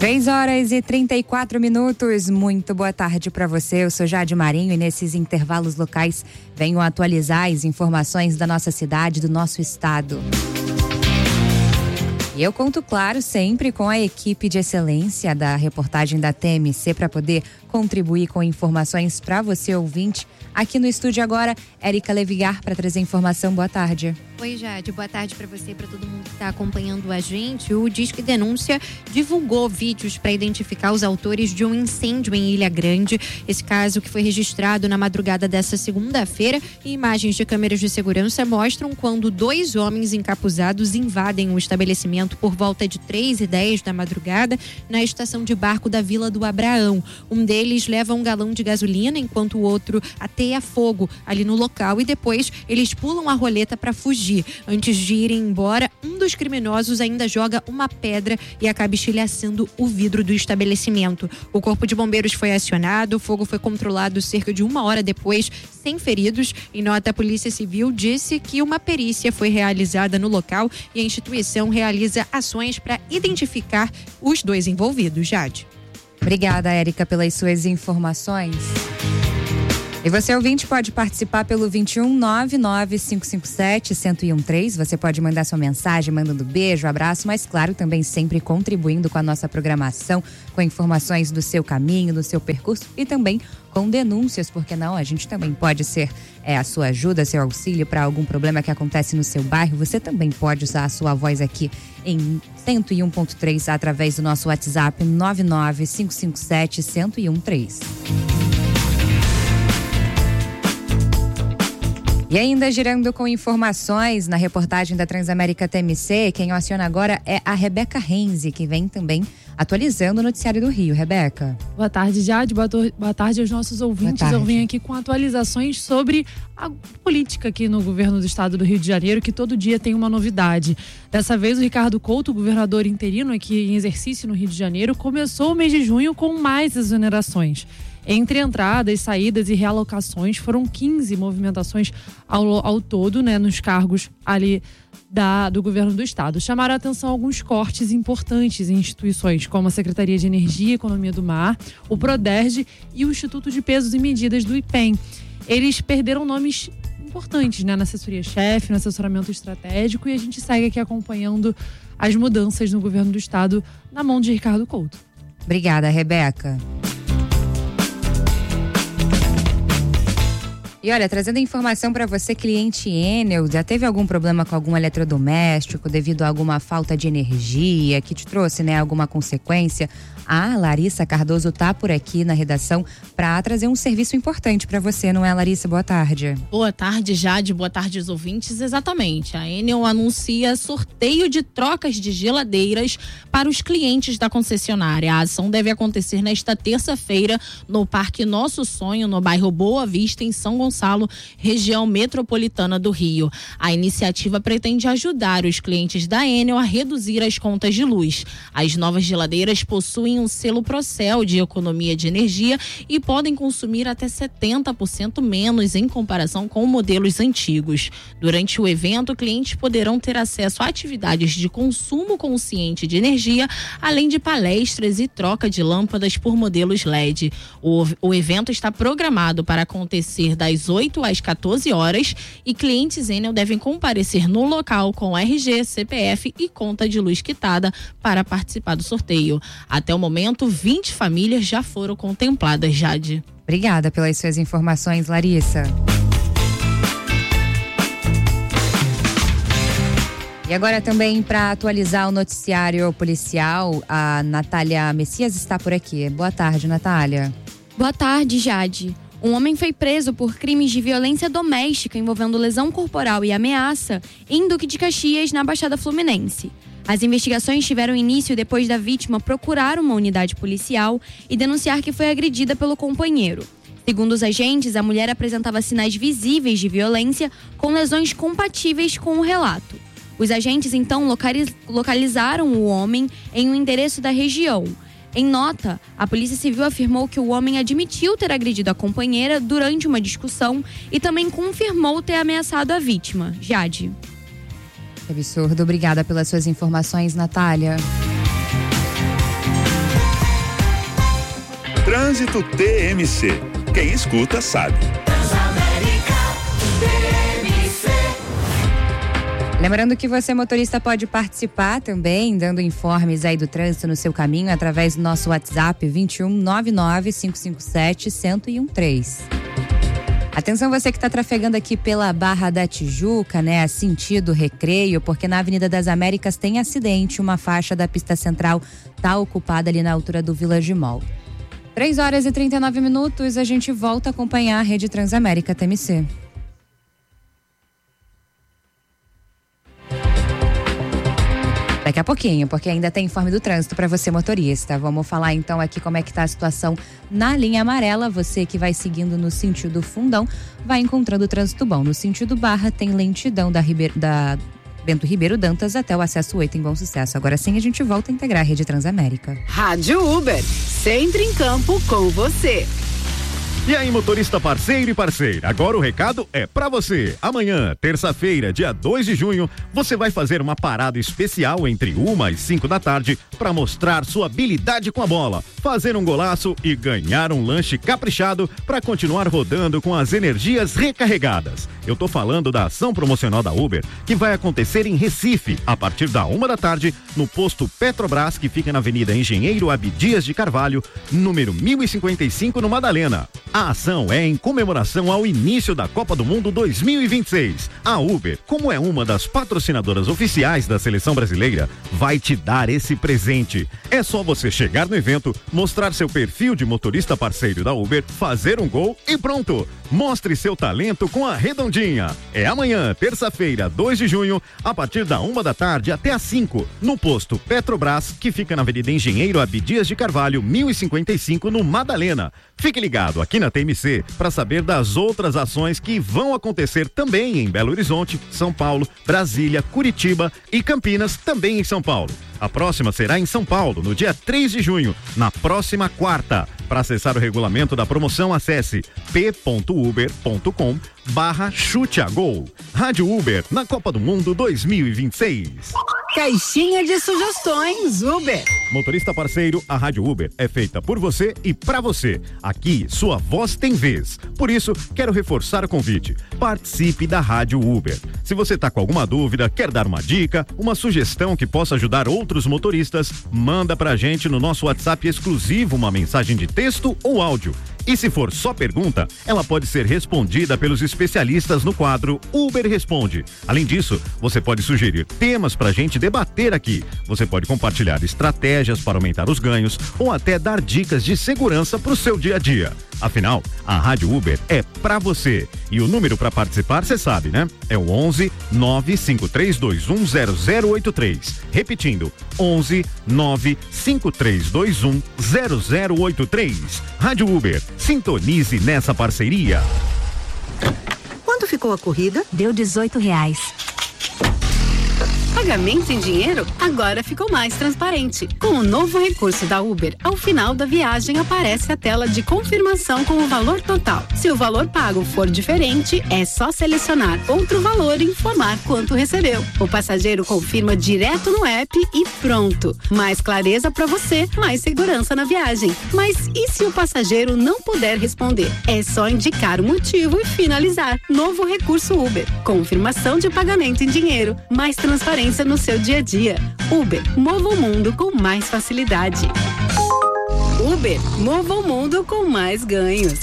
3h34. Muito boa tarde para você. Eu sou Jade Marinho e nesses intervalos locais venho atualizar as informações da nossa cidade, do nosso estado. E eu conto, claro, sempre com a equipe de excelência da reportagem da TMC para poder contribuir com informações para você, ouvinte. Aqui no estúdio agora, Érica Levigar para trazer informação. Boa tarde. Oi, Jade. Boa tarde para você e para todo mundo que está acompanhando a gente. O Disque Denúncia divulgou vídeos para identificar os autores de um incêndio em Ilha Grande. Esse caso que foi registrado na madrugada dessa segunda-feira e imagens de câmeras de segurança mostram quando 2 homens encapuzados invadem o estabelecimento por volta de 3h10 da madrugada na estação de barco da Vila do Abraão. Um deles leva um galão de gasolina enquanto o outro ateia fogo ali no local e depois eles pulam a roleta para fugir. Antes de irem embora, um dos criminosos ainda joga uma pedra e acaba estilhaçando o vidro do estabelecimento. O corpo de bombeiros foi acionado, o fogo foi controlado cerca de 1 hora depois, sem feridos. Em nota, a Polícia Civil disse que uma perícia foi realizada no local e a instituição realiza ações para identificar os 2 envolvidos. Jade. Obrigada, Érica, pelas suas informações. E você, ouvinte, pode participar pelo 21 99557 1013. Você pode mandar sua mensagem, mandando beijo, abraço, mas claro, também sempre contribuindo com a nossa programação, com informações do seu caminho, do seu percurso e também com denúncias, porque não, a gente também pode ser a sua ajuda, seu auxílio para algum problema que acontece no seu bairro. Você também pode usar a sua voz aqui em 101.3 através do nosso WhatsApp 99557 1013. E ainda girando com informações na reportagem da Transamérica TMC, quem o aciona agora é a Rebeca Renzi, que vem também atualizando o noticiário do Rio. Rebeca. Boa tarde, Jade. Boa tarde aos nossos ouvintes. Eu venho aqui com atualizações sobre a política aqui no governo do estado do Rio de Janeiro, que todo dia tem uma novidade. Dessa vez, o Ricardo Couto, o governador interino aqui em exercício no Rio de Janeiro, começou o mês de junho com mais exonerações. Entre entradas, saídas e realocações, foram 15 movimentações ao todo, né, nos cargos ali do governo do estado. Chamaram a atenção alguns cortes importantes em instituições, como a Secretaria de Energia e Economia do Mar, o Proderj e o Instituto de Pesos e Medidas do IPEM. Eles perderam nomes importantes, né, na assessoria-chefe, no assessoramento estratégico, e a gente segue aqui acompanhando as mudanças no governo do estado na mão de Ricardo Couto. Obrigada, Rebeca. E olha, trazendo informação para você, cliente Enel, já teve algum problema com algum eletrodoméstico devido a alguma falta de energia que te trouxe, né, alguma consequência? A Larissa Cardoso tá por aqui na redação para trazer um serviço importante para você, não é, Larissa? Boa tarde. Boa tarde, Jade. Boa tarde aos ouvintes. Exatamente. A Enel anuncia sorteio de trocas de geladeiras para os clientes da concessionária. A ação deve acontecer nesta terça-feira no Parque Nosso Sonho, no bairro Boa Vista, em São Gonçalo, região metropolitana do Rio. A iniciativa pretende ajudar os clientes da Enel a reduzir as contas de luz. As novas geladeiras possuem um selo Procel de economia de energia e podem consumir até 70% menos em comparação com modelos antigos. Durante o evento, clientes poderão ter acesso a atividades de consumo consciente de energia, além de palestras e troca de lâmpadas por modelos LED. O evento está programado para acontecer das 8 às 14 horas e clientes Enel devem comparecer no local com RG, CPF e conta de luz quitada para participar do sorteio. Até o momento, 20 famílias já foram contempladas, Jade. Obrigada pelas suas informações, Larissa. E agora também para atualizar o noticiário policial, a Natália Messias está por aqui. Boa tarde, Natália. Boa tarde, Jade. Um homem foi preso por crimes de violência doméstica envolvendo lesão corporal e ameaça em Duque de Caxias, na Baixada Fluminense. As investigações tiveram início depois da vítima procurar uma unidade policial e denunciar que foi agredida pelo companheiro. Segundo os agentes, a mulher apresentava sinais visíveis de violência com lesões compatíveis com o relato. Os agentes então localizaram o homem em um endereço da região. Em nota, a Polícia Civil afirmou que o homem admitiu ter agredido a companheira durante uma discussão e também confirmou ter ameaçado a vítima. Jade. Que absurdo. Obrigada pelas suas informações, Natália. Trânsito TMC. Quem escuta sabe. Lembrando que você, motorista, pode participar também, dando informes aí do trânsito no seu caminho através do nosso WhatsApp 21 99 557 1013. Atenção você que está trafegando aqui pela Barra da Tijuca, né, sentido Recreio, porque na Avenida das Américas tem acidente, uma faixa da pista central está ocupada ali na altura do Village Mall. 3h39, a gente volta a acompanhar a Rede Transamérica TMC. Daqui a pouquinho, porque ainda tem informe do trânsito para você, motorista. Vamos falar então aqui como é que tá a situação na linha amarela. Você que vai seguindo no sentido Fundão, vai encontrando trânsito bom. No sentido Barra tem lentidão da Bento Ribeiro Dantas até o acesso 8 em Bom Sucesso. Agora sim a gente volta a integrar a Rede Transamérica. Rádio Uber, sempre em campo com você. E aí, motorista parceiro e parceira, agora o recado é pra você. Amanhã, terça-feira, dia 2 de junho, você vai fazer uma parada especial entre 1 e 5 da tarde para mostrar sua habilidade com a bola, fazer um golaço e ganhar um lanche caprichado para continuar rodando com as energias recarregadas. Eu tô falando da ação promocional da Uber, que vai acontecer em Recife, a partir da 1 da tarde, no posto Petrobras, que fica na Avenida Engenheiro Abdias de Carvalho, número 1055, no Madalena. A ação é em comemoração ao início da Copa do Mundo 2026. A Uber, como é uma das patrocinadoras oficiais da seleção brasileira, vai te dar esse presente. É só você chegar no evento, mostrar seu perfil de motorista parceiro da Uber, fazer um gol e pronto. Mostre seu talento com a Redondinha. É amanhã, terça-feira, 2 de junho, a partir da 1 da tarde até às 5, no posto Petrobras, que fica na Avenida Engenheiro Abdias de Carvalho, 1055, no Madalena. Fique ligado aqui na TMC para saber das outras ações que vão acontecer também em Belo Horizonte, São Paulo, Brasília, Curitiba e Campinas, também em São Paulo. A próxima será em São Paulo, no dia 3 de junho, na próxima quarta. Para acessar o regulamento da promoção, acesse p.uber.com/chute-a-gol. Rádio Uber na Copa do Mundo 2026. Caixinha de sugestões Uber. Motorista parceiro, a Rádio Uber é feita por você e pra você. Aqui, sua voz tem vez. Por isso, quero reforçar o convite. Participe da Rádio Uber. Se você tá com alguma dúvida, quer dar uma dica, uma sugestão que possa ajudar outros motoristas, manda pra gente no nosso WhatsApp exclusivo uma mensagem de texto ou áudio. E se for só pergunta, ela pode ser respondida pelos especialistas no quadro Uber Responde. Além disso, você pode sugerir temas pra gente debater aqui. Você pode compartilhar estratégias para aumentar os ganhos ou até dar dicas de segurança pro seu dia a dia. Afinal, a Rádio Uber é pra você. E o número para participar, você sabe, né? É o 11 95321 0083. Repetindo, 11 95321 0083. Rádio Uber, sintonize nessa parceria. Quanto ficou a corrida? Deu R$18. Pagamento em dinheiro agora ficou mais transparente. Com o novo recurso da Uber, ao final da viagem aparece a tela de confirmação com o valor total. Se o valor pago for diferente, é só selecionar outro valor e informar quanto recebeu. O passageiro confirma direto no app e pronto. Mais clareza para você, mais segurança na viagem. Mas e se o passageiro não puder responder? É só indicar o motivo e finalizar. Novo recurso Uber. Confirmação de pagamento em dinheiro. Mais transparência no seu dia a dia. Uber, mova o mundo com mais facilidade. Uber, mova o mundo com mais ganhos.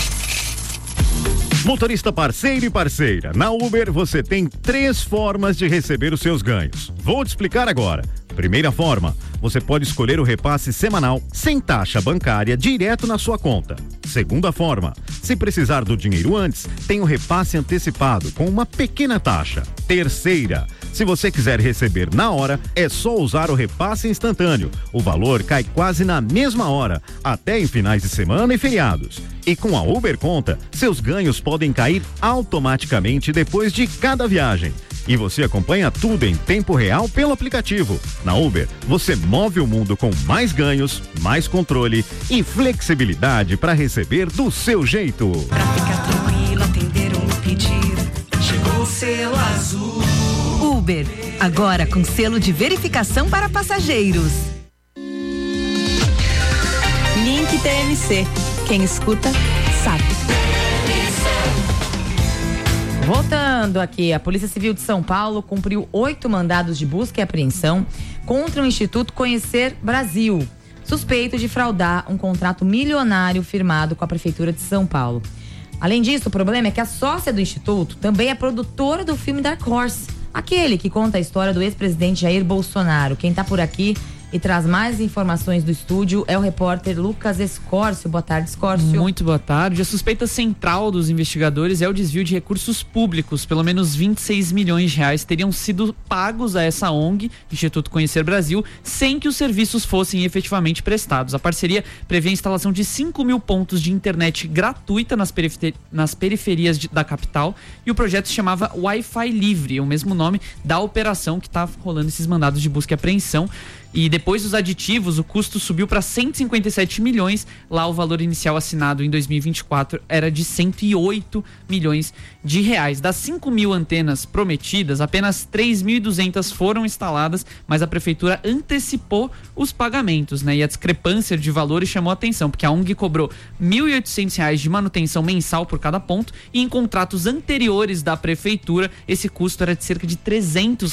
Motorista parceiro e parceira, na Uber você tem 3 formas de receber os seus ganhos. Vou te explicar agora. Primeira forma, você pode escolher o repasse semanal sem taxa bancária direto na sua conta. Segunda forma, se precisar do dinheiro antes, tem o repasse antecipado com uma pequena taxa. Terceira, se você quiser receber na hora, é só usar o repasse instantâneo. O valor cai quase na mesma hora, até em finais de semana e feriados. E com a Uber Conta, seus ganhos podem cair automaticamente depois de cada viagem. E você acompanha tudo em tempo real pelo aplicativo. Na Uber, você move o mundo com mais ganhos, mais controle e flexibilidade para receber do seu jeito. Pra ficar tranquilo, atender um pedido. Chegou o selo azul. Uber, agora com selo de verificação para passageiros. Link TMC. Quem escuta, sabe. Voltando aqui, a Polícia Civil de São Paulo cumpriu 8 mandados de busca e apreensão contra o Instituto Conhecer Brasil, suspeito de fraudar um contrato milionário firmado com a Prefeitura de São Paulo. Além disso, o problema é que a sócia do Instituto também é produtora do filme Dark Horse, aquele que conta a história do ex-presidente Jair Bolsonaro. Quem tá por aqui e traz mais informações do estúdio é o repórter Lucas Escórcio. Boa tarde, Escórcio. Muito boa tarde. A suspeita central dos investigadores é o desvio de recursos públicos. Pelo menos 26 milhões de reais teriam sido pagos a essa ONG, Instituto Conhecer Brasil, sem que os serviços fossem efetivamente prestados. A parceria prevê a instalação de 5 mil pontos de internet gratuita nas periferias da capital, e o projeto se chamava Wi-Fi Livre, o mesmo nome da operação que está rolando esses mandados de busca e apreensão. E depois dos aditivos, o custo subiu para 157 milhões. Lá o valor inicial assinado em 2024 era de 108 milhões de reais. Das 5 mil antenas prometidas, apenas 3.200 foram instaladas, mas a prefeitura antecipou os pagamentos, né? E a discrepância de valores chamou a atenção, porque a ONG cobrou R$ 1.800 de manutenção mensal por cada ponto, e em contratos anteriores da prefeitura, esse custo era de cerca de R$ 300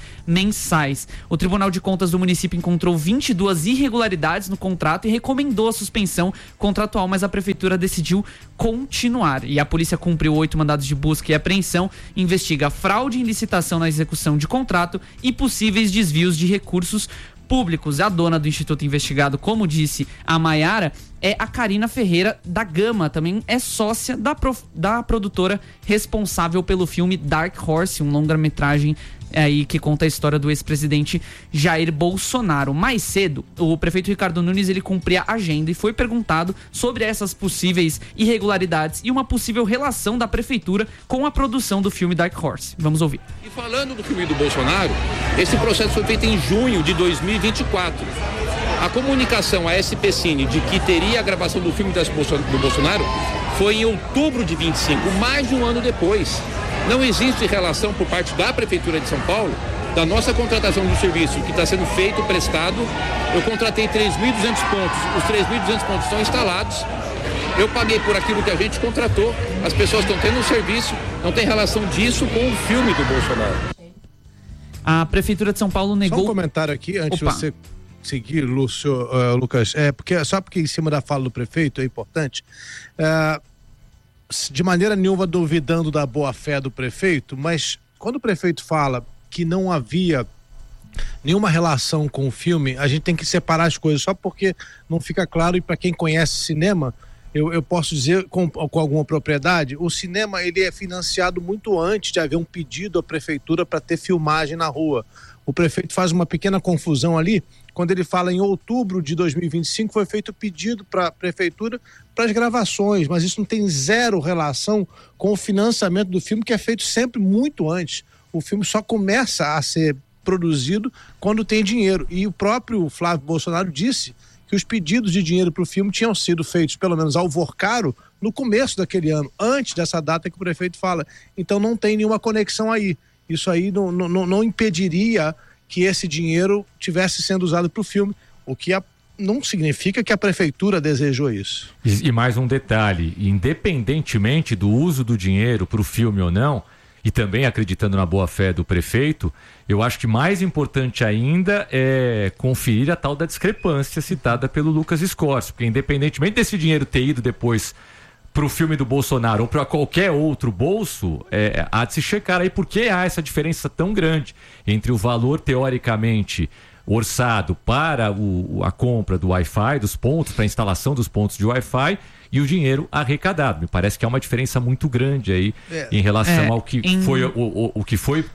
mensais. O Tribunal de Contas do município encontrou 22 irregularidades no contrato e recomendou a suspensão contratual, mas a prefeitura decidiu continuar. E a polícia cumpriu 8 mandados de busca e apreensão, investiga fraude em licitação na execução de contrato e possíveis desvios de recursos públicos. A dona do instituto investigado, como disse a Maiara, é a Karina Ferreira da Gama, também é sócia da produtora responsável pelo filme Dark Horse, um longa-metragem aí que conta a história do ex-presidente Jair Bolsonaro. Mais cedo, o prefeito Ricardo Nunes, ele cumpria a agenda e foi perguntado sobre essas possíveis irregularidades e uma possível relação da prefeitura com a produção do filme Dark Horse. Vamos ouvir. E falando do filme do Bolsonaro, esse processo foi feito em junho de 2024. A comunicação à SP Cine de que teria a gravação do filme do Bolsonaro foi em outubro de 25, mais de um ano depois. Não existe relação por parte da Prefeitura de São Paulo, da nossa contratação do serviço que está sendo feito, prestado. Eu contratei 3.200 pontos, os 3.200 pontos estão instalados. Eu paguei por aquilo que a gente contratou, as pessoas estão tendo o serviço, não tem relação disso com o filme do Bolsonaro. A Prefeitura de São Paulo negou... Só um comentário aqui, antes de você seguir, Lucas, porque em cima da fala do prefeito é importante, de maneira nenhuma duvidando da boa-fé do prefeito, mas quando o prefeito fala que não havia nenhuma relação com o filme, a gente tem que separar as coisas, só porque não fica claro. E para quem conhece cinema, eu posso dizer com alguma propriedade, o cinema ele é financiado muito antes de haver um pedido à prefeitura para ter filmagem na rua. O prefeito faz uma pequena confusão ali, quando ele fala em outubro de 2025, foi feito pedido para a prefeitura para as gravações, mas isso não tem zero relação com o financiamento do filme, que é feito sempre muito antes. O filme só começa a ser produzido quando tem dinheiro. E o próprio Flávio Bolsonaro disse que os pedidos de dinheiro para o filme tinham sido feitos, pelo menos ao Vorcaro, no começo daquele ano, antes dessa data que o prefeito fala. Então não tem nenhuma conexão aí. Isso aí não impediria que esse dinheiro tivesse sendo usado para o filme, o que não significa que a prefeitura desejou isso. E mais um detalhe, independentemente do uso do dinheiro para o filme ou não, e também acreditando na boa-fé do prefeito, eu acho que mais importante ainda é conferir a tal da discrepância citada pelo Lucas Escórcio, porque independentemente desse dinheiro ter ido depois para o filme do Bolsonaro ou para qualquer outro bolso, há de se checar aí por que há essa diferença tão grande entre o valor teoricamente orçado para a compra do Wi-Fi, dos pontos, para a instalação dos pontos de Wi-Fi, e o dinheiro arrecadado. Me parece que há uma diferença muito grande aí em relação ao que foi o que foi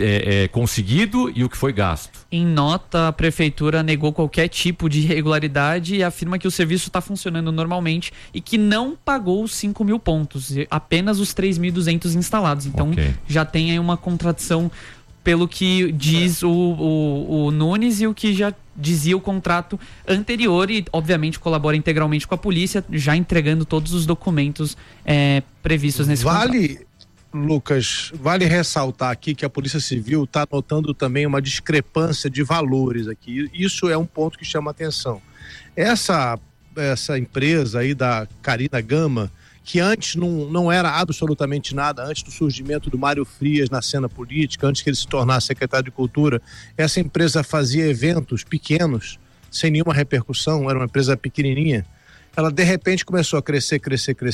conseguido e o que foi gasto. Em nota, a prefeitura negou qualquer tipo de irregularidade e afirma que o serviço está funcionando normalmente e que não pagou os 5 mil pontos, apenas os 3.200 instalados. Então já tem aí uma contradição pelo que diz o Nunes e o que já dizia o contrato anterior, e obviamente colabora integralmente com a polícia, já entregando todos os documentos previstos nesse contrato. Lucas, vale ressaltar aqui que a Polícia Civil está notando também uma discrepância de valores aqui. Isso é um ponto que chama atenção. Essa essa empresa aí da Carina Gama, que antes não era absolutamente nada, antes do surgimento do Mário Frias na cena política, antes que ele se tornasse secretário de Cultura, essa empresa fazia eventos pequenos, sem nenhuma repercussão, era uma empresa pequenininha. Ela de repente começou a crescer.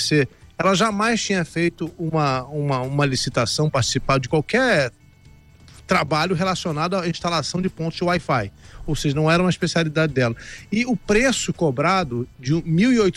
Ela jamais tinha feito uma licitação, participado de qualquer trabalho relacionado à instalação de pontos de Wi-Fi, ou seja, não era uma especialidade dela. E o preço cobrado de R$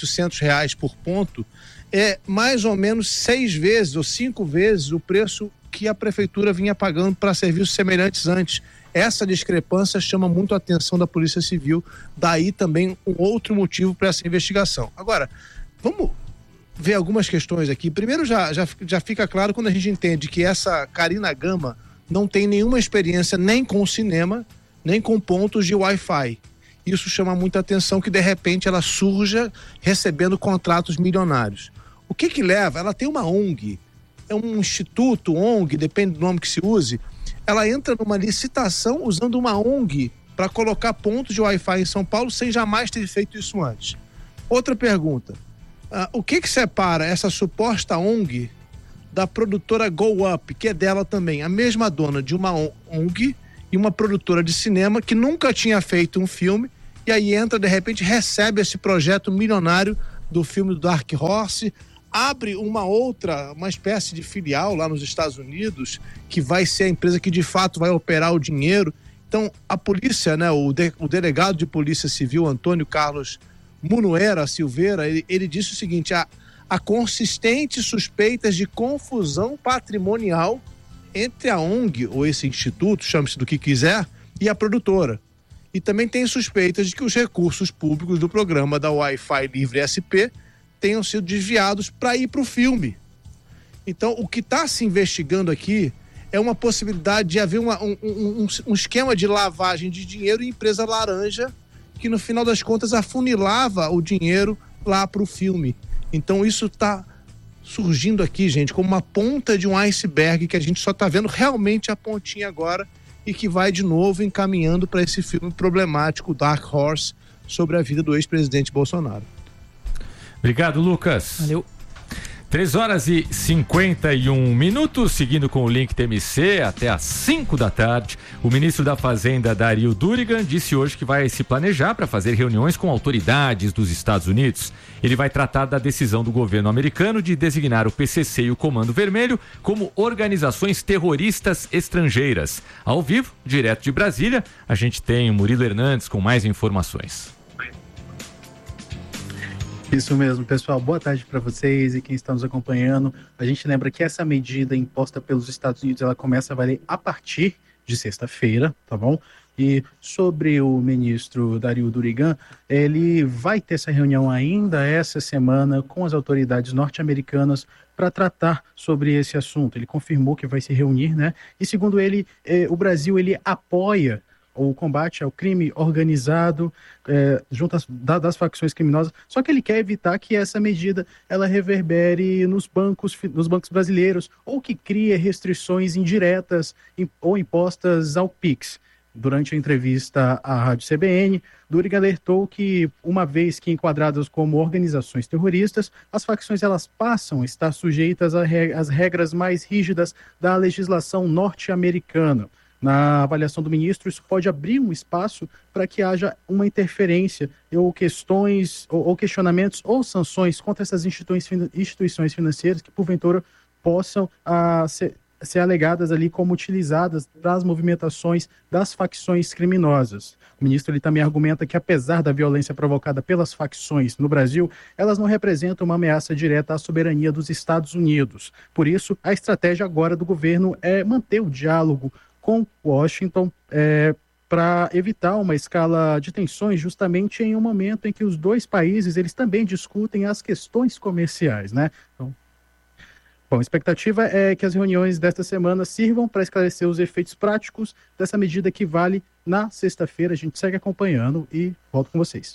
1.800 por ponto é mais ou menos 6 vezes ou 5 vezes o preço que a prefeitura vinha pagando para serviços semelhantes antes. Essa discrepância chama muito a atenção da Polícia Civil, daí também um outro motivo para essa investigação. Agora, vamos ver algumas questões aqui. Primeiro, já fica claro quando a gente entende que essa Carina Gama não tem nenhuma experiência nem com o cinema, nem com pontos de Wi-Fi. Isso chama muita atenção, que de repente ela surja recebendo contratos milionários. O que leva? Ela tem uma ONG, é um instituto, ONG, depende do nome que se use. Ela entra numa licitação usando uma ONG para colocar pontos de Wi-Fi em São Paulo sem jamais ter feito isso antes. Outra pergunta, o que separa essa suposta ONG da produtora Go Up, que é dela também, a mesma dona de uma ONG e uma produtora de cinema que nunca tinha feito um filme, e aí entra, de repente, recebe esse projeto milionário do filme do Dark Horse, abre uma espécie de filial lá nos Estados Unidos, que vai ser a empresa que de fato vai operar o dinheiro. Então, a polícia, né, o delegado de Polícia Civil, Antônio Carlos Munuera Silveira, ele disse o seguinte: há consistentes suspeitas de confusão patrimonial entre a ONG, ou esse instituto, chame-se do que quiser, e a produtora. E também tem suspeitas de que os recursos públicos do programa da Wi-Fi Livre SP tenham sido desviados para ir para o filme. Então, o que está se investigando aqui é uma possibilidade de haver um esquema de lavagem de dinheiro em empresa laranja, que no final das contas afunilava o dinheiro lá para o filme. Então, isso está surgindo aqui, gente, como uma ponta de um iceberg, que a gente só está vendo realmente a pontinha agora, e que vai de novo encaminhando para esse filme problemático, Dark Horse, sobre a vida do ex-presidente Bolsonaro. Obrigado, Lucas. Valeu. 3h51, seguindo com o Link TMC até às 5 da tarde. O ministro da Fazenda, Dario Durigan, disse hoje que vai se planejar para fazer reuniões com autoridades dos Estados Unidos. Ele vai tratar da decisão do governo americano de designar o PCC e o Comando Vermelho como organizações terroristas estrangeiras. Ao vivo, direto de Brasília, a gente tem o Murilo Hernandes com mais informações. Isso mesmo, pessoal. Boa tarde para vocês e quem está nos acompanhando. A gente lembra que essa medida imposta pelos Estados Unidos, ela começa a valer a partir de sexta-feira, tá bom? E sobre o ministro Dario Durigan, ele vai ter essa reunião ainda essa semana com as autoridades norte-americanas para tratar sobre esse assunto. Ele confirmou que vai se reunir, né? E segundo ele, o Brasil, ele apoia o combate ao crime organizado junto das facções criminosas, só que ele quer evitar que essa medida ela reverbere nos bancos brasileiros, ou que crie restrições indiretas ou impostas ao Pix. Durante a entrevista à Rádio CBN, Durigan alertou que, uma vez que enquadradas como organizações terroristas, as facções elas passam a estar sujeitas às regras mais rígidas da legislação norte-americana. Na avaliação do ministro, isso pode abrir um espaço para que haja uma interferência ou questões, ou questionamentos ou sanções contra essas instituições financeiras que, porventura, possam ser alegadas ali como utilizadas para as movimentações das facções criminosas. O ministro ele também argumenta que, apesar da violência provocada pelas facções no Brasil, elas não representam uma ameaça direta à soberania dos Estados Unidos. Por isso, a estratégia agora do governo é manter o diálogo com Washington para evitar uma escala de tensões, justamente em um momento em que os dois países eles também discutem as questões comerciais, né? Então, bom, a expectativa é que as reuniões desta semana sirvam para esclarecer os efeitos práticos dessa medida que vale na sexta-feira. A gente segue acompanhando e volto com vocês.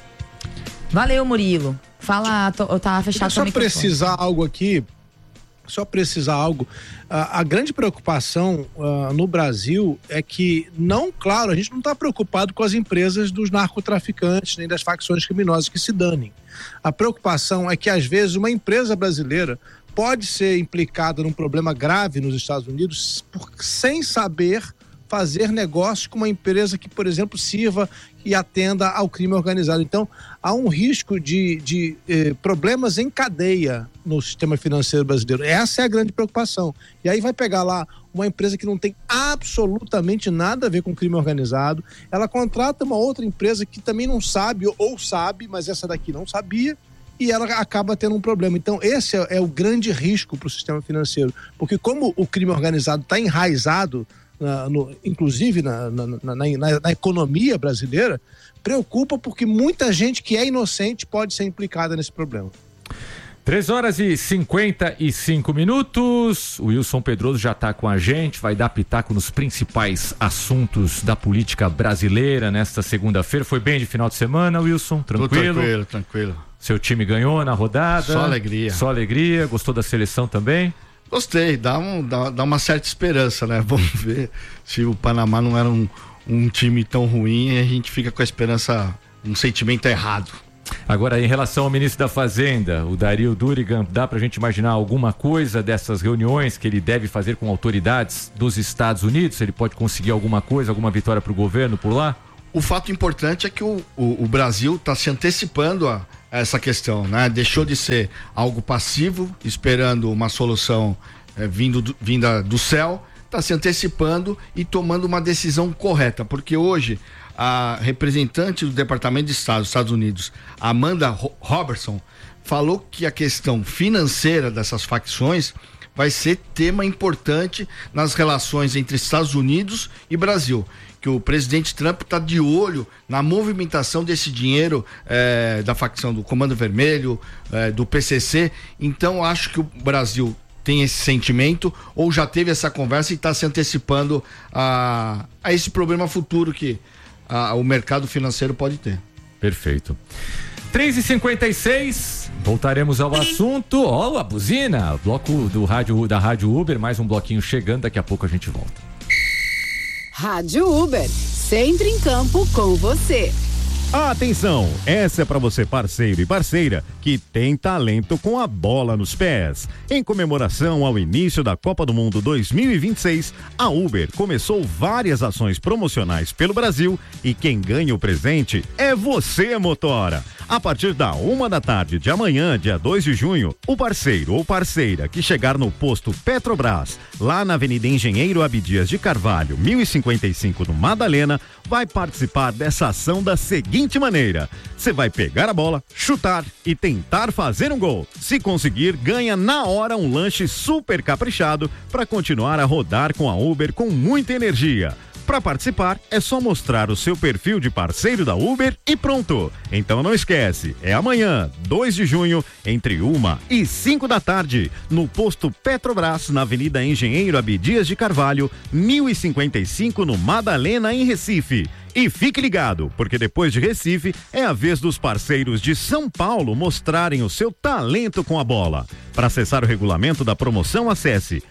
Valeu, Murilo. Fala, tá fechado. Só precisar algo aqui só precisar algo. A grande preocupação no Brasil é que, claro, a gente não está preocupado com as empresas dos narcotraficantes nem das facções criminosas que se danem. A preocupação é que, às vezes, uma empresa brasileira pode ser implicada num problema grave nos Estados Unidos sem saber fazer negócio com uma empresa que, por exemplo, sirva e atenda ao crime organizado. Então, há um risco de problemas em cadeia no sistema financeiro brasileiro. Essa é a grande preocupação. E aí vai pegar lá uma empresa que não tem absolutamente nada a ver com crime organizado, ela contrata uma outra empresa que também não sabe, ou sabe, mas essa daqui não sabia, e ela acaba tendo um problema. Então, esse é o grande risco para o sistema financeiro, porque como o crime organizado está enraizado, inclusive na economia brasileira, preocupa porque muita gente que é inocente pode ser implicada nesse problema. 3h55. O Wilson Pedroso já está com a gente, vai dar pitaco nos principais assuntos da política brasileira nesta segunda-feira. Foi bem de final de semana, Wilson? Tranquilo? Tranquilo. Seu time ganhou na rodada? Só alegria. Só alegria. Gostou da seleção também? Gostei, dá uma certa esperança, né? Vamos ver se o Panamá não era um time tão ruim e a gente fica com a esperança, um sentimento errado. Agora, em relação ao ministro da Fazenda, o Dario Durigan, dá pra gente imaginar alguma coisa dessas reuniões que ele deve fazer com autoridades dos Estados Unidos? Ele pode conseguir alguma coisa, alguma vitória pro governo por lá? O fato importante é que o Brasil está se antecipando a essa questão, né? Deixou de ser algo passivo, esperando uma solução vinda do céu, está se antecipando e tomando uma decisão correta, porque hoje a representante do Departamento de Estado dos Estados Unidos, Amanda Robertson, falou que a questão financeira dessas facções vai ser tema importante nas relações entre Estados Unidos e Brasil, que o presidente Trump está de olho na movimentação desse dinheiro da facção do Comando Vermelho, do PCC. Então acho que o Brasil tem esse sentimento ou já teve essa conversa e está se antecipando a esse problema futuro que o mercado financeiro pode ter. Perfeito. 3h56, voltaremos ao assunto. Ó, a buzina, bloco da Rádio Uber, mais um bloquinho chegando, daqui a pouco a gente volta. Rádio Uber, sempre em campo com você. Atenção, essa é para você parceiro e parceira que tem talento com a bola nos pés. Em comemoração ao início da Copa do Mundo 2026, a Uber começou várias ações promocionais pelo Brasil e quem ganha o presente é você, motora. A partir da 1h de amanhã, dia 2 de junho, o parceiro ou parceira que chegar no posto Petrobras, lá na Avenida Engenheiro Abdias de Carvalho, 1055 no Madalena, vai participar dessa ação da seguinte maneira: você vai pegar a bola, chutar e tentar fazer um gol. Se conseguir, ganha na hora um lanche super caprichado para continuar a rodar com a Uber com muita energia. Para participar, é só mostrar o seu perfil de parceiro da Uber e pronto. Então não esquece, é amanhã, 2 de junho, entre 1 e 5 da tarde, no posto Petrobras, na Avenida Engenheiro Abdias de Carvalho, 1055 no Madalena, em Recife. E fique ligado, porque depois de Recife, é a vez dos parceiros de São Paulo mostrarem o seu talento com a bola. Para acessar o regulamento da promoção, acesse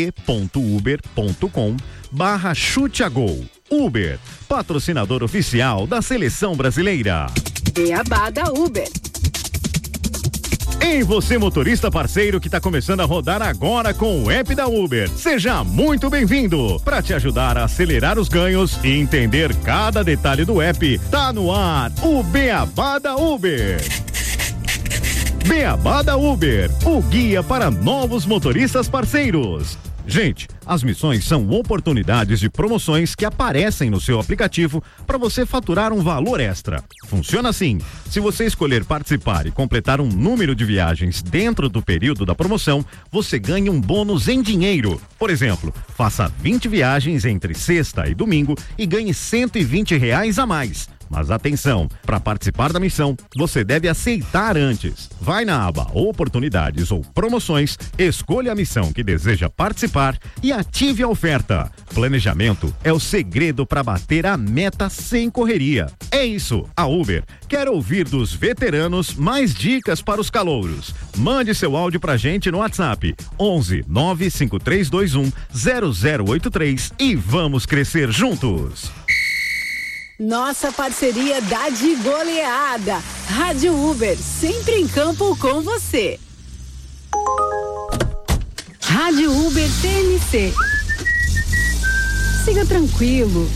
p.uber.com/chute a gol. Uber, patrocinador oficial da Seleção Brasileira. Beabá da Uber. Ei, você motorista parceiro que está começando a rodar agora com o app da Uber. Seja muito bem-vindo. Para te ajudar a acelerar os ganhos e entender cada detalhe do app, tá no ar o Beabá da Uber. Beabá da Uber, o guia para novos motoristas parceiros. Gente, as missões são oportunidades de promoções que aparecem no seu aplicativo para você faturar um valor extra. Funciona assim: se você escolher participar e completar um número de viagens dentro do período da promoção, você ganha um bônus em dinheiro. Por exemplo, faça 20 viagens entre sexta e domingo e ganhe R$120 a mais. Mas atenção, para participar da missão, você deve aceitar antes. Vai na aba Oportunidades ou Promoções, escolha a missão que deseja participar e ative a oferta. Planejamento é o segredo para bater a meta sem correria. É isso, a Uber quer ouvir dos veteranos mais dicas para os calouros. Mande seu áudio pra gente no WhatsApp 11 95321 0083 e vamos crescer juntos. Nossa parceria dá de goleada. Rádio Uber, sempre em campo com você. Rádio Uber TMC. Siga tranquilo.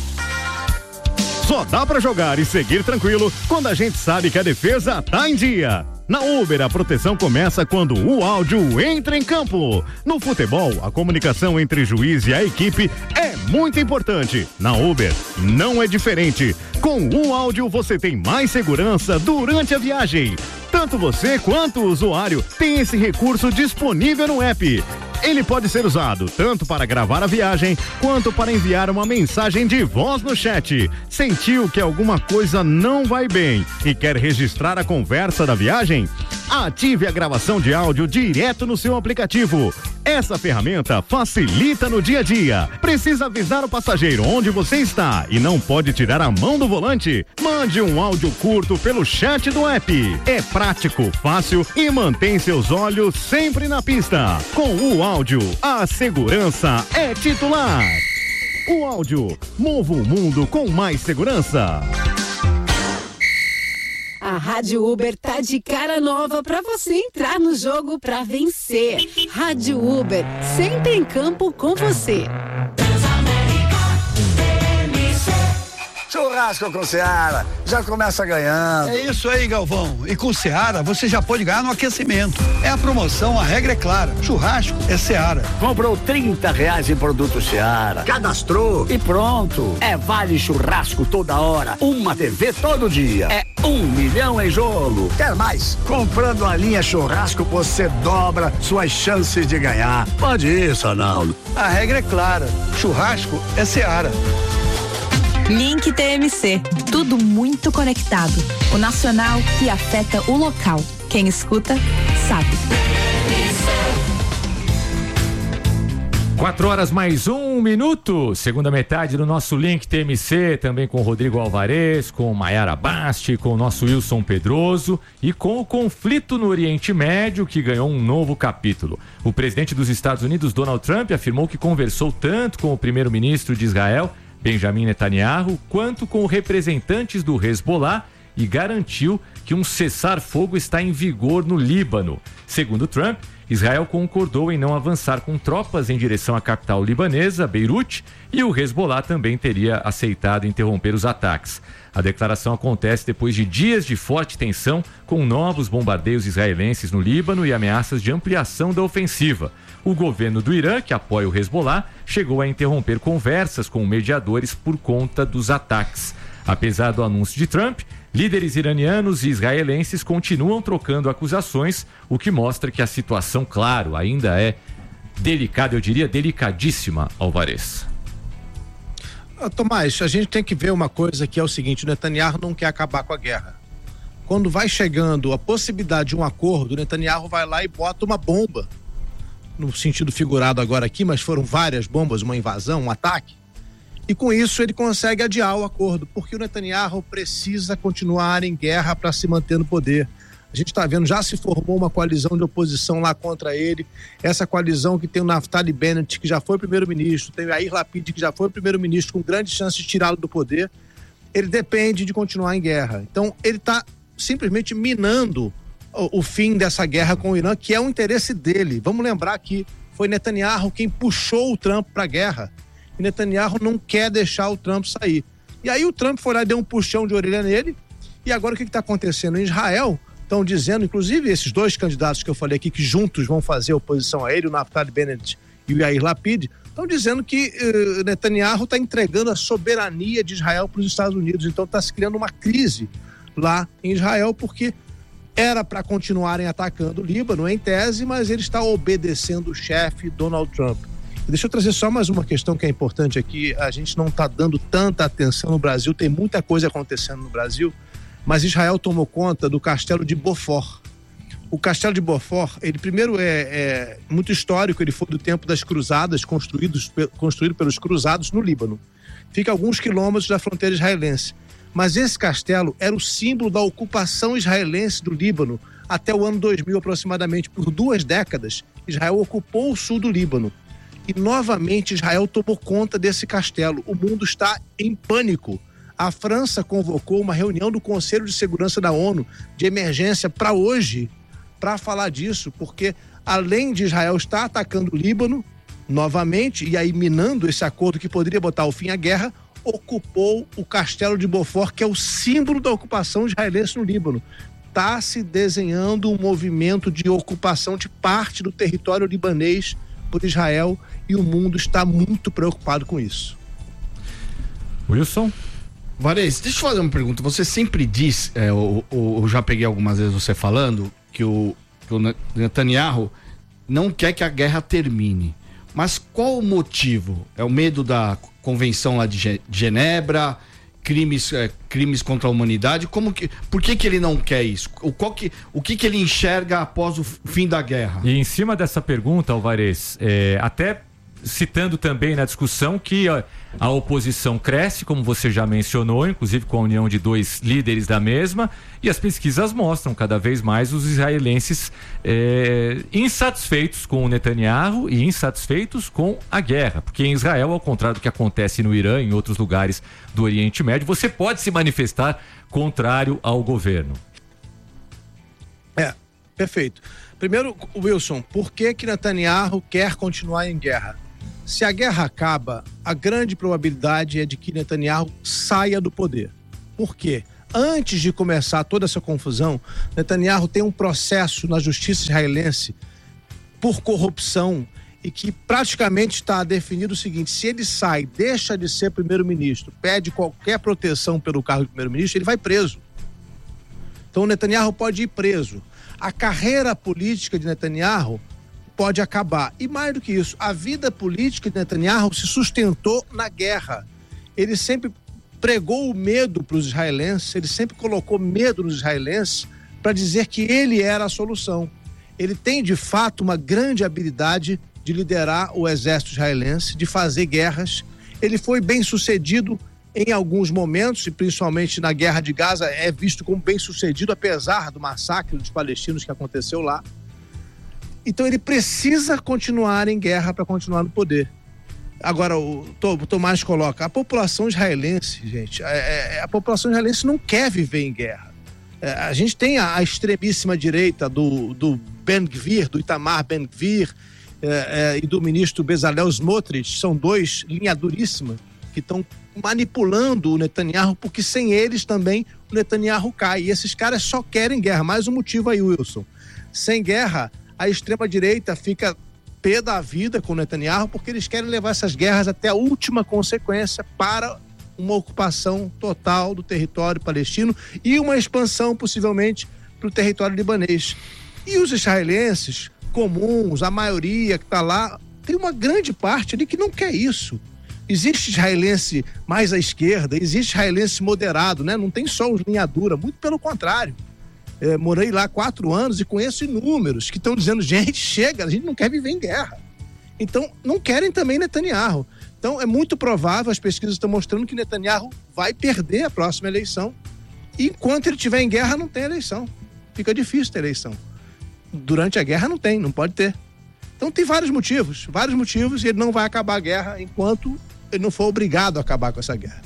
Só dá pra jogar e seguir tranquilo quando a gente sabe que a defesa tá em dia. Na Uber, a proteção começa quando o áudio entra em campo. No futebol, a comunicação entre juiz e a equipe é muito importante. Na Uber, não é diferente. Com o áudio, você tem mais segurança durante a viagem. Tanto você quanto o usuário tem esse recurso disponível no app. Ele pode ser usado tanto para gravar a viagem, quanto para enviar uma mensagem de voz no chat. Sentiu que alguma coisa não vai bem e quer registrar a conversa da viagem? Ative a gravação de áudio direto no seu aplicativo. Essa ferramenta facilita no dia a dia. Precisa avisar o passageiro onde você está e não pode tirar a mão do volante? Mande um áudio curto pelo chat do app. É prático, fácil e mantém seus olhos sempre na pista. Com o áudio, a segurança é titular. O áudio move o mundo com mais segurança. A Rádio Uber tá de cara nova pra você entrar no jogo pra vencer. Rádio Uber, sempre em campo com você. Churrasco com Seara, já começa ganhando. É isso aí, Galvão. E com Seara, você já pode ganhar no aquecimento. É a promoção, a regra é clara. Churrasco é Seara. Comprou R$30 em produto Seara, cadastrou e pronto. É vale churrasco toda hora, uma TV todo dia. É 1 milhão em jogo. Quer mais? Comprando a linha churrasco, você dobra suas chances de ganhar. Pode ir, Sonaldo. A regra é clara. Churrasco é Seara. Link TMC, tudo muito conectado. O nacional que afeta o local. Quem escuta, sabe. 4 horas mais 1 minuto, segunda metade do nosso Link TMC, também com Rodrigo Alvarez, com Maiara Basti, com o nosso Wilson Pedroso e com o conflito no Oriente Médio, que ganhou um novo capítulo. O presidente dos Estados Unidos, Donald Trump, afirmou que conversou tanto com o primeiro-ministro de Israel, Benjamin Netanyahu, quanto com representantes do Hezbollah e garantiu que um cessar-fogo está em vigor no Líbano. Segundo Trump, Israel concordou em não avançar com tropas em direção à capital libanesa, Beirute, e o Hezbollah também teria aceitado interromper os ataques. A declaração acontece depois de dias de forte tensão, com novos bombardeios israelenses no Líbano e ameaças de ampliação da ofensiva. O governo do Irã, que apoia o Hezbollah, chegou a interromper conversas com mediadores por conta dos ataques. Apesar do anúncio de Trump, líderes iranianos e israelenses continuam trocando acusações, o que mostra que a situação, claro, ainda é delicada, eu diria delicadíssima, Alvarez. Tomás, a gente tem que ver uma coisa que é o seguinte: o Netanyahu não quer acabar com a guerra. Quando vai chegando a possibilidade de um acordo, o Netanyahu vai lá e bota uma bomba, no sentido figurado agora aqui, mas foram várias bombas, uma invasão, um ataque, e com isso ele consegue adiar o acordo, porque o Netanyahu precisa continuar em guerra para se manter no poder. A gente está vendo, já se formou uma coalizão de oposição lá contra ele, essa coalizão que tem o Naftali Bennett, que já foi primeiro-ministro, tem o Yair Lapid, que já foi primeiro-ministro, com grande chance de tirá-lo do poder. Ele depende de continuar em guerra. Então ele está simplesmente minando o fim dessa guerra com o Irã, que é um interesse dele. Vamos lembrar que foi Netanyahu quem puxou o Trump para a guerra. E Netanyahu não quer deixar o Trump sair. E aí o Trump foi lá e deu um puxão de orelha nele. E agora o que está acontecendo? Em Israel estão dizendo, inclusive esses dois candidatos que eu falei aqui, que juntos vão fazer oposição a ele, o Naftali Bennett e o Yair Lapid, estão dizendo que Netanyahu está entregando a soberania de Israel para os Estados Unidos. Então está se criando uma crise lá em Israel, porque era para continuarem atacando o Líbano, em tese, mas ele está obedecendo o chefe Donald Trump. Deixa eu trazer só mais uma questão que é importante aqui. A gente não está dando tanta atenção no Brasil, tem muita coisa acontecendo no Brasil, mas Israel tomou conta do castelo de Beaufort. O castelo de Beaufort, ele primeiro é muito histórico, ele foi do tempo das cruzadas, construído pelos cruzados no Líbano. Fica a alguns quilômetros da fronteira israelense. Mas esse castelo era o símbolo da ocupação israelense do Líbano até o ano 2000 aproximadamente. Por 2 décadas, Israel ocupou o sul do Líbano. E novamente Israel tomou conta desse castelo. O mundo está em pânico. A França convocou uma reunião do Conselho de Segurança da ONU de emergência para hoje, para falar disso, porque além de Israel estar atacando o Líbano novamente e aí minando esse acordo que poderia botar o fim à guerra, ocupou o castelo de Beaufort, que é o símbolo da ocupação israelense no Líbano. Está se desenhando um movimento de ocupação de parte do território libanês por Israel e o mundo está muito preocupado com isso. Wilson? Varese, deixa eu fazer uma pergunta. Você sempre diz, eu já peguei algumas vezes você falando, que o Netanyahu não quer que a guerra termine. Mas qual o motivo? É o medo da convenção lá de Genebra, crimes contra a humanidade? Por que ele não quer isso? O que ele enxerga após o fim da guerra? E em cima dessa pergunta, Alvarez, até citando também na discussão que a oposição cresce, como você já mencionou, inclusive com a união de 2 líderes da mesma, e as pesquisas mostram cada vez mais os israelenses insatisfeitos com o Netanyahu e insatisfeitos com a guerra, porque em Israel, ao contrário do que acontece no Irã e em outros lugares do Oriente Médio, você pode se manifestar contrário ao governo. Perfeito. Primeiro, Wilson, por que Netanyahu quer continuar em guerra? Se a guerra acaba, a grande probabilidade é de que Netanyahu saia do poder. Por quê? Antes de começar toda essa confusão, Netanyahu tem um processo na justiça israelense por corrupção e que praticamente está definido o seguinte: se ele sai, deixa de ser primeiro-ministro, pede qualquer proteção pelo cargo de primeiro-ministro, ele vai preso. Então Netanyahu pode ir preso. A carreira política de Netanyahu pode acabar. E mais do que isso, a vida política de Netanyahu se sustentou na guerra. Ele sempre pregou o medo para os israelenses, ele sempre colocou medo nos israelenses para dizer que ele era a solução. Ele tem, de fato, uma grande habilidade de liderar o exército israelense, de fazer guerras. Ele foi bem sucedido em alguns momentos, e principalmente na guerra de Gaza, é visto como bem sucedido, apesar do massacre dos palestinos que aconteceu lá. Então ele precisa continuar em guerra para continuar no poder. Agora, o Tomás coloca, a população israelense, gente, a população israelense não quer viver em guerra. A gente tem a extremíssima direita do Ben-Gvir, do Itamar Ben-Gvir, e do ministro Bezalel Smotrich, são 2 linha duríssima, que estão manipulando o Netanyahu, porque sem eles também o Netanyahu cai. E esses caras só querem guerra. Mais um motivo aí, Wilson. Sem guerra, a extrema-direita fica pé da vida com o Netanyahu, porque eles querem levar essas guerras até a última consequência para uma ocupação total do território palestino e uma expansão, possivelmente, para o território libanês. E os israelenses comuns, a maioria que está lá, tem uma grande parte ali que não quer isso. Existe israelense mais à esquerda, existe israelense moderado, né? Não tem só os linha dura, muito pelo contrário. Morei lá 4 anos e conheço inúmeros que estão dizendo, gente, chega, a gente não quer viver em guerra. Então, não querem também Netanyahu. Então, é muito provável, as pesquisas estão mostrando que Netanyahu vai perder a próxima eleição. E enquanto ele estiver em guerra, não tem eleição. Fica difícil ter eleição. Durante a guerra não pode ter. Então, tem vários motivos, e ele não vai acabar a guerra enquanto ele não for obrigado a acabar com essa guerra.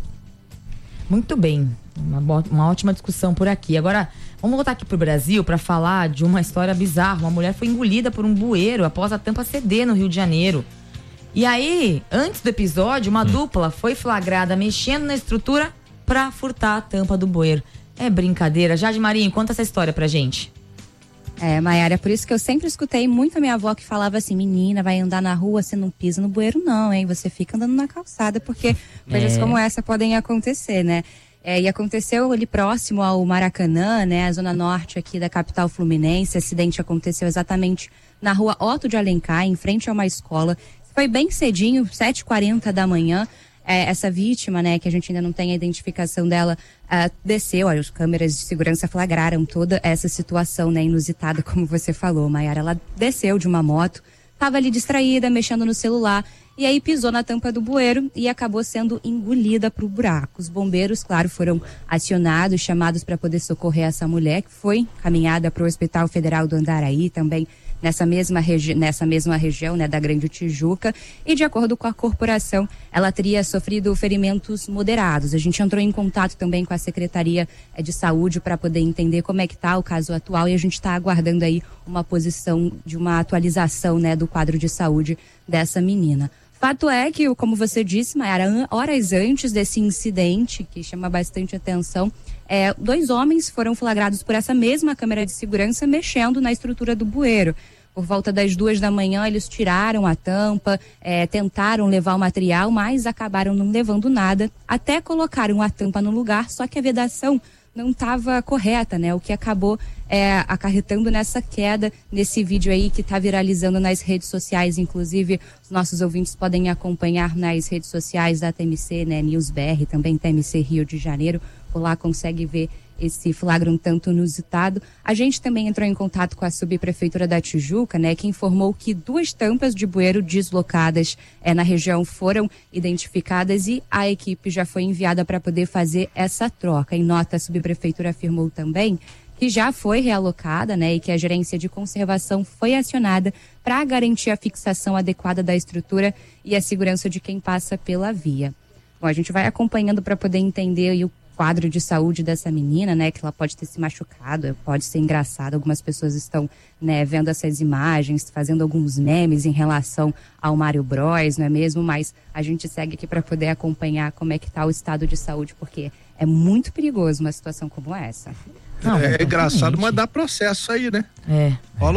Muito bem, uma ótima discussão por aqui. Agora, vamos voltar aqui pro Brasil para falar de uma história bizarra. Uma mulher foi engolida por um bueiro após a tampa ceder no Rio de Janeiro. E aí, antes do episódio, uma dupla foi flagrada mexendo na estrutura para furtar a tampa do bueiro. É brincadeira. Jade Marinho, conta essa história pra gente. Maiara, por isso que eu sempre escutei muito a minha avó que falava assim, menina, vai andar na rua, você não pisa no bueiro não, hein? Você fica andando na calçada, porque coisas como essa podem acontecer, né? E aconteceu ali próximo ao Maracanã, né? A zona norte aqui da capital fluminense. O acidente aconteceu exatamente na rua Otto de Alencar, em frente a uma escola. Foi bem cedinho, 7h40 da manhã. Essa vítima, né, que a gente ainda não tem a identificação dela, desceu. Olha, as câmeras de segurança flagraram toda essa situação, né, inusitada, como você falou, Maiara. Ela desceu de uma moto, estava ali distraída, mexendo no celular, e aí pisou na tampa do bueiro e acabou sendo engolida para o buraco. Os bombeiros, claro, foram acionados, chamados para poder socorrer essa mulher, que foi encaminhada para o Hospital Federal do Andaraí, também nessa mesma região, né, da Grande Tijuca, e de acordo com a corporação, ela teria sofrido ferimentos moderados. A gente entrou em contato também com a Secretaria de Saúde para poder entender como é que está o caso atual, e a gente está aguardando aí uma posição de uma atualização, né, do quadro de saúde dessa menina. Fato é que, como você disse, Maiara, horas antes desse incidente, que chama bastante atenção, 2 homens foram flagrados por essa mesma câmera de segurança mexendo na estrutura do bueiro. Por volta das 2 da manhã, eles tiraram a tampa, tentaram levar o material, mas acabaram não levando nada, até colocaram a tampa no lugar, só que a vedação não estava correta, né? O que acabou acarretando nessa queda, nesse vídeo aí que está viralizando nas redes sociais. Inclusive, os nossos ouvintes podem acompanhar nas redes sociais da TMC, né? NewsBR, também TMC Rio de Janeiro. Por lá consegue ver esse flagra um tanto inusitado. A gente também entrou em contato com a subprefeitura da Tijuca, né, que informou que 2 tampas de bueiro deslocadas na região foram identificadas e a equipe já foi enviada para poder fazer essa troca. Em nota, a subprefeitura afirmou também que já foi realocada, né, e que a gerência de conservação foi acionada para garantir a fixação adequada da estrutura e a segurança de quem passa pela via. Bom, a gente vai acompanhando para poder entender aí o quadro de saúde dessa menina, né, que ela pode ter se machucado, pode ser engraçado. Algumas pessoas estão, né, vendo essas imagens, fazendo alguns memes em relação ao Mário Bros, não é mesmo? Mas a gente segue aqui para poder acompanhar como é que está o estado de saúde, porque é muito perigoso uma situação como essa. Não, é engraçado, mas dá processo aí, né? É. Rola